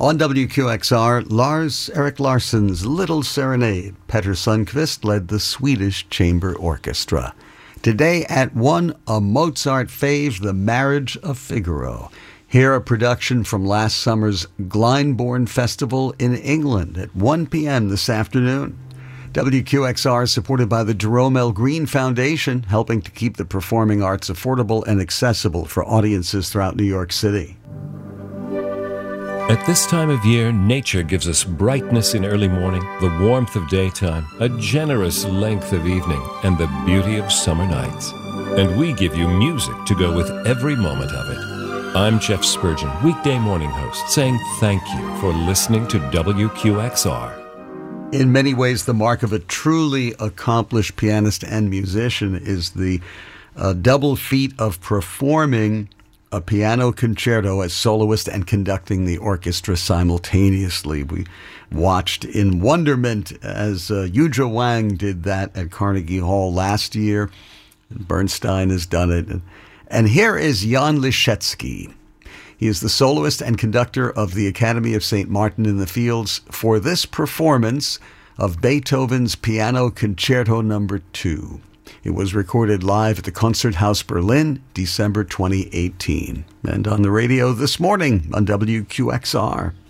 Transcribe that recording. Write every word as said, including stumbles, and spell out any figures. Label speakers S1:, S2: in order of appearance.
S1: On W Q X R, Lars Erik Larsson's Little Serenade. Petter Sundqvist led the Swedish Chamber Orchestra. Today at one, a Mozart fave, The Marriage of Figaro. Here a production from last summer's Glyndebourne Festival in England at one p.m. this afternoon. W Q X R is supported by the Jerome L. Green Foundation, helping to keep the performing arts affordable and accessible for audiences throughout New York City.
S2: At this time of year, nature gives us brightness in early morning, the warmth of daytime, a generous length of evening, and the beauty of summer nights. And we give you music to go with every moment of it. I'm Jeff Spurgeon, weekday morning host, saying thank you for listening to W Q X R.
S1: In many ways, the mark of a truly accomplished pianist and musician is the uh, double feat of performing a piano concerto as soloist and conducting the orchestra simultaneously. We watched in wonderment as uh, Yuja Wang did that at Carnegie Hall last year. Bernstein has done it. And here is Jan Liszewski. He is the soloist and conductor of the Academy of Saint Martin in the Fields for this performance of Beethoven's Piano Concerto Number two. It was recorded live at the Konzerthaus Berlin, December twenty eighteen. And on the radio this morning on W Q X R.